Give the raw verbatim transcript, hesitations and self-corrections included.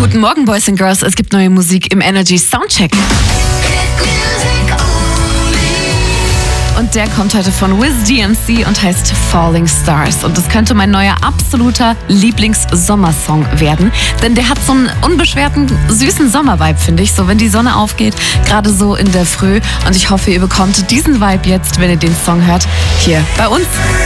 Guten Morgen, Boys and Girls. Es gibt neue Musik im Energy Soundcheck. Und der kommt heute von Wiz D M C und heißt Falling Stars. Und das könnte mein neuer absoluter Lieblings-Sommersong werden. Denn der hat so einen unbeschwerten, süßen Sommervibe, finde ich. So, wenn die Sonne aufgeht, gerade so in der Früh. Und ich hoffe, ihr bekommt diesen Vibe jetzt, wenn ihr den Song hört, hier bei uns.